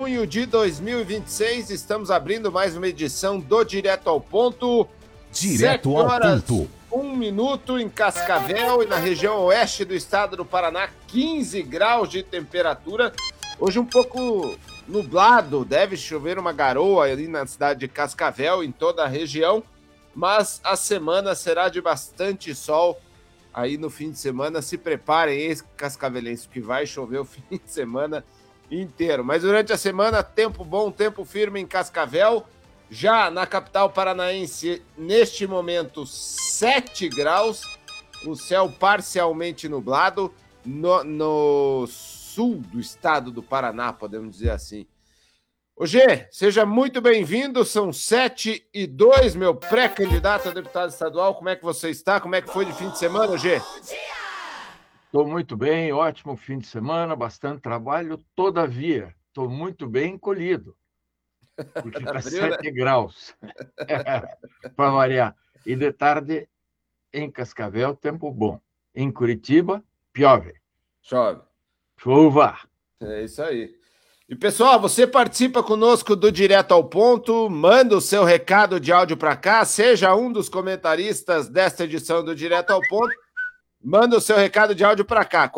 junho de 2026, estamos abrindo mais uma edição do Direto ao Ponto. Direto ao Ponto. 1 minuto em Cascavel e na região oeste do estado do Paraná, 15 graus de temperatura. Hoje um pouco nublado, deve chover uma garoa ali na cidade de Cascavel, em toda a região, mas a semana será de bastante sol. Aí no fim de semana, se preparem, ex-cascavelense, que vai chover o fim de semana inteiro. Mas durante a semana, tempo bom, tempo firme em Cascavel. Já na capital paranaense, neste momento, 7 graus, o céu parcialmente nublado no sul do estado do Paraná, podemos dizer assim. Ô Gê, seja muito bem-vindo, são 7:02, meu pré-candidato a deputado estadual. Como é que você está? Como é que foi de fim de semana, Gê? Estou muito bem, ótimo fim de semana, bastante trabalho, todavia, estou muito bem encolhido, porque está 7 graus, para variar. E de tarde, em Cascavel, tempo bom. Em Curitiba, piove. Chove. Chuva. É isso aí. E, pessoal, você participa conosco do Direto ao Ponto, manda o seu recado de áudio para cá, seja um dos comentaristas desta edição do Direto ao Ponto, manda o seu recado de áudio para cá,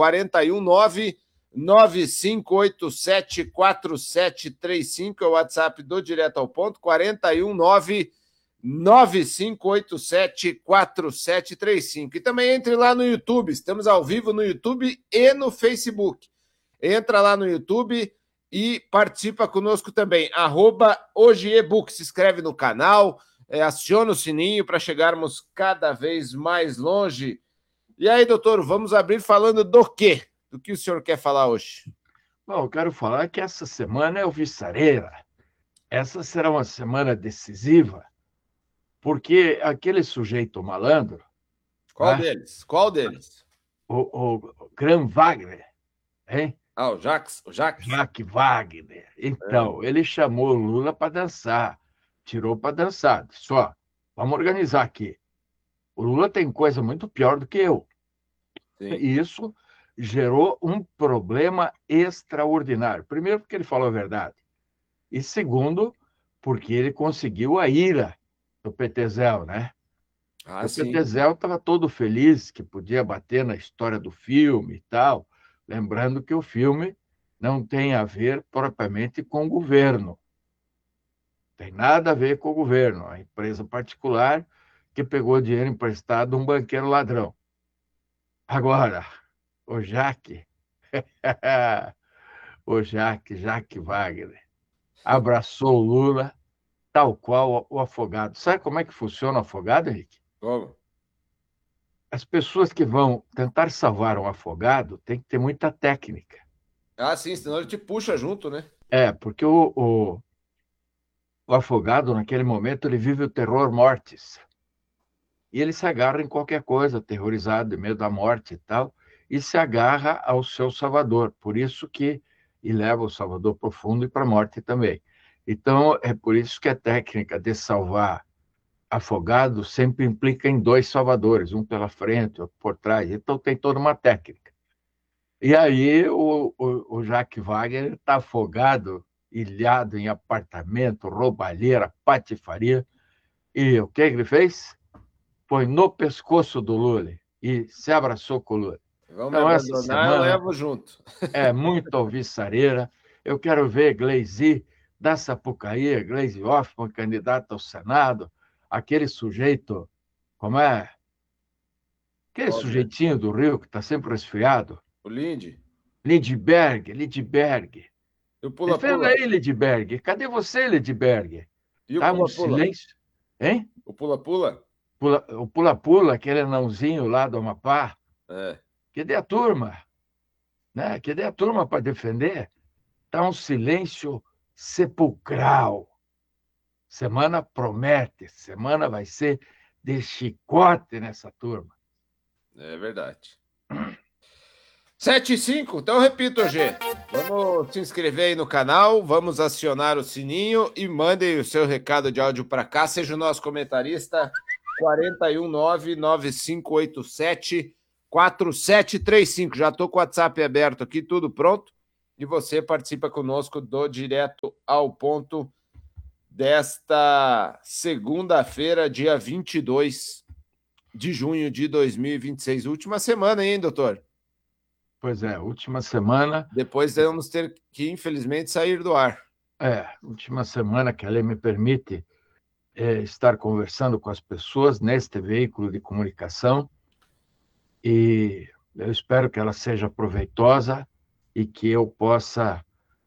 419-9587-4735, é o WhatsApp do Direto ao Ponto, 419-9587-4735. E também entre lá no YouTube, estamos ao vivo no YouTube e no Facebook. Entra lá no YouTube e participa conosco também, @hojeebook, se inscreve no canal, aciona o sininho para chegarmos cada vez mais longe. E aí, doutor, vamos abrir falando do quê? Do que o senhor quer falar hoje? Bom, eu quero falar que essa semana é alvissareira. Essa será uma semana decisiva, porque aquele sujeito malandro... Qual deles? Qual deles? O Gran Wagner, hein? Ah, o Jacques? Jacques Wagner. Então, ele chamou o Lula para dançar, tirou para dançar. Só, vamos organizar aqui. O Lula tem coisa muito pior do que eu. Sim. E isso gerou um problema extraordinário. Primeiro, porque ele falou a verdade. E segundo, porque ele conseguiu a ira do Petezel, né? Ah, O sim. Petezel estava todo feliz que podia bater na história do filme e tal, lembrando que o filme não tem a ver propriamente com o governo. Tem nada a ver com o governo. A empresa particular que pegou dinheiro emprestado de um banqueiro ladrão. Agora, o Jacques Wagner, abraçou o Lula, tal qual o afogado. Sabe como é que funciona o afogado, Henrique? Como? As pessoas que vão tentar salvar um afogado têm que ter muita técnica. Ah, sim, senão ele te puxa junto, né? Porque o afogado, naquele momento, ele vive o terror mortis. E ele se agarra em qualquer coisa, aterrorizado, de medo da morte e tal, e se agarra ao seu salvador. Por isso que ele leva o salvador para o fundo e para a morte também. Então, é por isso que a técnica de salvar afogado sempre implica em 2 salvadores, um pela frente, outro por trás. Então, tem toda uma técnica. E aí, o Jacques Wagner está afogado, ilhado em apartamento, roubalheira, patifaria. E o que ele fez? Põe no pescoço do Lula e se abraçou com o Lula. Vamos Então, essa abandonar, semana eu levo junto. é muito alvissareira. Eu quero ver Gleisi da Sapucaí, Gleisi Hoffmann, candidata ao Senado, aquele sujeito, como é? Aquele sujeitinho do Rio que está sempre resfriado. O Lindy. Lindbergh. E o Pula-Pula? Defenda aí, Lindbergh. Cadê você, Lindbergh? E o Tá um Pula-Pula? silêncio. Hein? O Pula-Pula? O Pula-Pula, aquele anãozinho lá do Amapá. É. Cadê a turma? Né? Cadê a turma para defender? Está um silêncio sepulcral. Semana promete, semana vai ser de chicote nessa turma. É verdade. 7:05, então eu repito, G. Vamos se inscrever aí no canal, vamos acionar o sininho e mandem o seu recado de áudio para cá, seja o nosso comentarista, 419-9587-4735. Já estou com o WhatsApp aberto aqui, tudo pronto. E você participa conosco do Direto ao Ponto desta segunda-feira, dia 22 de junho de 2026. Última semana, hein, doutor? Pois é, última semana. Depois vamos ter que, infelizmente, sair do ar. Última semana que a lei me permite estar conversando com as pessoas neste veículo de comunicação, e eu espero que ela seja proveitosa e que eu possa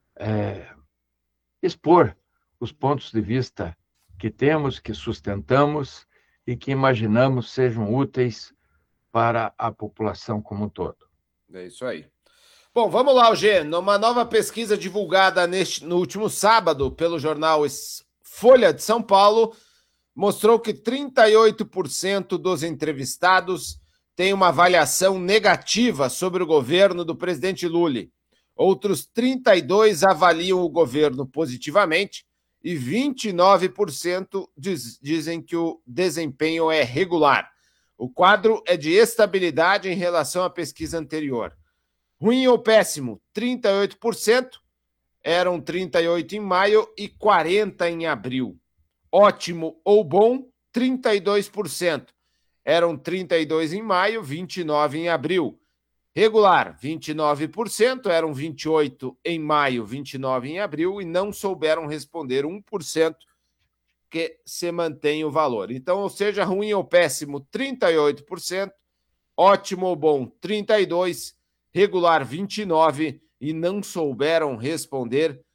expor os pontos de vista que temos, que sustentamos e que imaginamos sejam úteis para a população como um todo. É isso aí. Bom, vamos lá, Eugê. Numa nova pesquisa divulgada no último sábado pelo jornal Folha de São Paulo, mostrou que 38% dos entrevistados têm uma avaliação negativa sobre o governo do presidente Lula. Outros 32% avaliam o governo positivamente e 29% dizem que o desempenho é regular. O quadro é de estabilidade em relação à pesquisa anterior. Ruim ou péssimo? 38%, eram 38% em maio e 40% em abril. Ótimo ou bom? 32%, eram 32% em maio, 29% em abril. Regular, 29%, eram 28% em maio, 29% em abril, e não souberam responder 1%, que se mantém o valor. Então, ou seja, ruim ou péssimo, 38%, ótimo ou bom, 32%, regular, 29%, e não souberam responder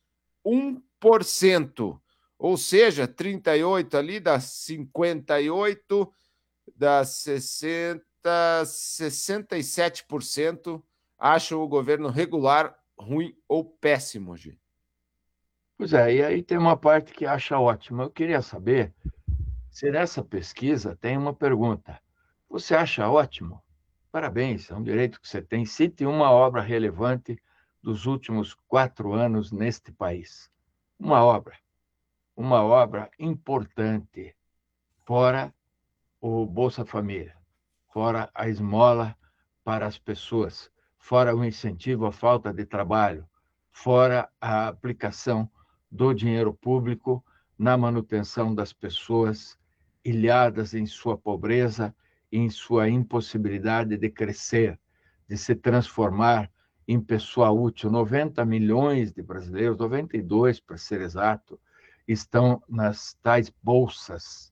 1%. Ou seja, 38% ali dá 58%, dá 60%, 67% acham o governo regular, ruim ou péssimo, Gi. Pois é, e aí tem uma parte que acha ótima. Eu queria saber se nessa pesquisa tem uma pergunta. Você acha ótimo? Parabéns, é um direito que você tem. Cite uma obra relevante dos últimos 4 anos neste país. Uma obra importante, fora o Bolsa Família, fora a esmola para as pessoas, fora o incentivo à falta de trabalho, fora a aplicação do dinheiro público na manutenção das pessoas ilhadas em sua pobreza, em sua impossibilidade de crescer, de se transformar em pessoa útil. 90 milhões de brasileiros, 92 para ser exato, estão nas tais bolsas.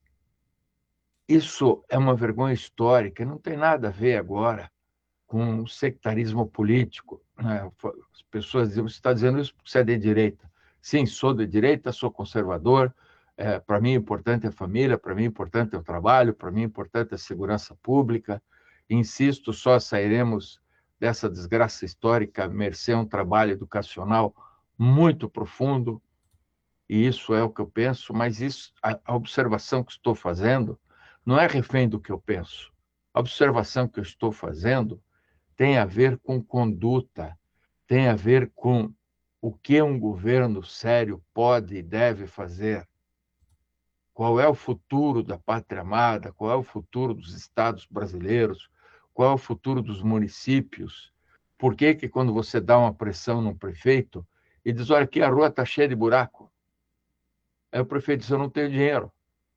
Isso é uma vergonha histórica, não tem nada a ver agora com o sectarismo político. As pessoas dizem, você está dizendo isso porque você é de direita. Sim, sou de direita, sou conservador, para mim é importante a família, para mim é importante o trabalho, para mim é importante a segurança pública. Insisto, só sairemos dessa desgraça histórica a mercê de um trabalho educacional muito profundo, e isso é o que eu penso, mas isso, a observação que estou fazendo não é refém do que eu penso. A observação que eu estou fazendo tem a ver com conduta, tem a ver com o que um governo sério pode e deve fazer. Qual é o futuro da pátria amada? Qual é o futuro dos estados brasileiros? Qual é o futuro dos municípios? Por que que quando você dá uma pressão num prefeito e diz, olha, aqui a rua está cheia de buraco, aí o prefeito diz, eu não tenho dinheiro.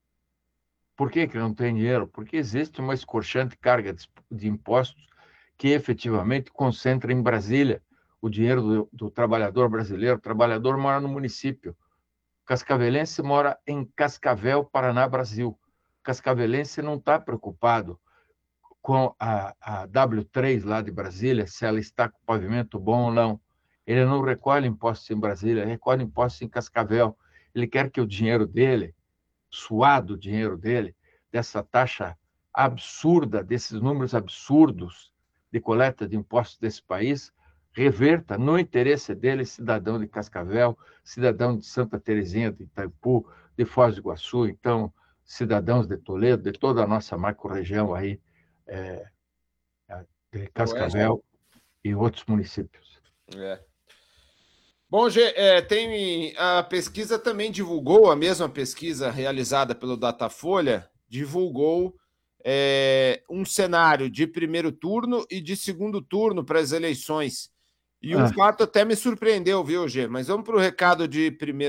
Por que que não tem dinheiro? Porque existe uma escorchante carga de impostos que efetivamente concentra em Brasília o dinheiro do trabalhador brasileiro. O trabalhador mora no município. O cascavelense mora em Cascavel, Paraná, Brasil. O cascavelense não está preocupado com a W3 lá de Brasília, se ela está com pavimento bom ou não. Ele não recolhe impostos em Brasília, ele recolhe impostos em Cascavel. Ele quer que o dinheiro dele, suado dinheiro dele, dessa taxa absurda, desses números absurdos de coleta de impostos desse país, reverta no interesse dele, cidadão de Cascavel, cidadão de Santa Terezinha, de Itaipu, de Foz do Iguaçu, então, cidadãos de Toledo, de toda a nossa macro-região aí, de Cascavel e outros municípios. Bom, tem a pesquisa também divulgou, a mesma pesquisa realizada pelo Datafolha, divulgou um cenário de primeiro turno e de segundo turno para as eleições E um fato até me surpreendeu, viu, Gê? Mas vamos para o recado de primeiro.